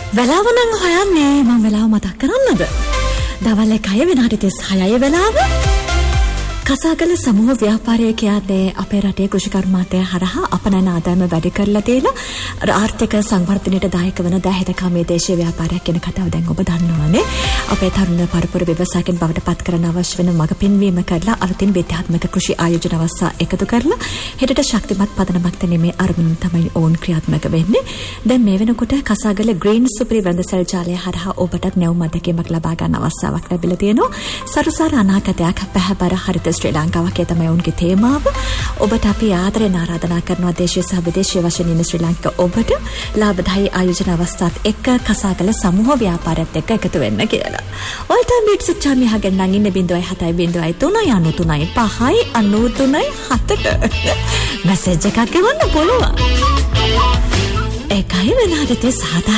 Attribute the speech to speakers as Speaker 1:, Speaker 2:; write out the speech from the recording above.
Speaker 1: වෙලාව නම් හොයන්නේ මම වෙලාව මතක් කරන්නද? දවල් 1 විනාඩි 36 වෙලාව. කසාගල සමූහ ව්‍යාපාරය කියන්නේ අපේ රටේ කෘෂිකර්මාන්තය හරහා අපනයන ආදායම වැඩි කරලා තියලා ආර්ථික සංවර්ධනයට දායක වන දහයකමේ දේශීය ව්‍යාපාරයක් කියන කතාව දැන් ඔබ දන්නවනේ. අපේ තරුණ පරපුර ව්‍යවසායකයන් බවට පත් කරන අවශ්‍ය වෙන මඟ පෙන්වීම කරලා අලුතින් විද්‍යාත්මක කෘෂි ආයෝජන අවස්ථා එකතු කරලා හෙටට ශක්තිමත් පදනමක් තැනීමේ අරමුණින් තමයි ඕන් ක්‍රියාත්මක වෙන්නේ. දැන් මේ වෙනකොට කසාගල ග්‍රීන් සුපිරි වෙළඳසැල් ජාලය හරහා ඔබට නැවුම් අධ්‍යක්ෂකමක් ලබා ගන්න අවස්ථාවක් ලැබිලා තියෙනවා. සරුසාර අනාගතයක් පැහැපර හරිත ශ්‍රී ලංකාවක් තමයි උන්ගේ තේමාව. ඔබට අපි ආදරෙන් ආරාධනා කරනවා දේශීය සහ විදේශීය වශයෙන් ඉන්න ශ්‍රී ලංකික ඔබට ලාභදායී ආයෝජන අවස්ථාත් එක්ක කසාගල සමූහ ව්‍යාපාරයත් එක්ක එකතු වෙන්න කියලා. ඔයාලට මිනිත් සුච්චාමි හගෙන් නම් ඉන්නේ 0.703.593.7ට මැසේජ් එකක් ගන්න පුළුවන්. 1 වෙනාට 7